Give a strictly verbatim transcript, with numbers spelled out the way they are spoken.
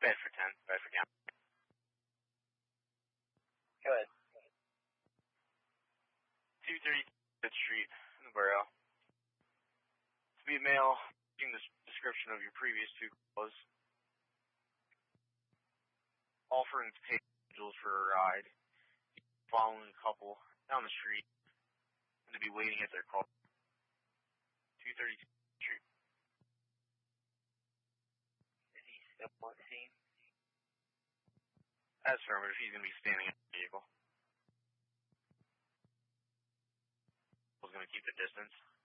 Bedford ten, Bedford County. Go ahead. two thirty-fifth Street in the borough. To be a male, using the description of your previous two calls, offering to pay individuals for a ride, following a couple down the street, and to be waiting at their car. two thirty-fifth Street. Is he still on the scene? As affirmative, he's going to be standing in the vehicle. He's going to keep the distance.